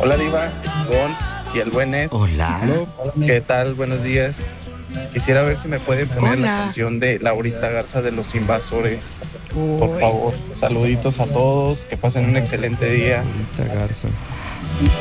Hola Diva, Gons y el buen Nes. Hola. ¿Qué tal? Buenos días. Quisiera ver si me pueden poner la Hola. canción de Laurita Garza de Los Invasores. Por Uy, favor, saluditos a todos, que pasen un excelente día. Laurita Garza.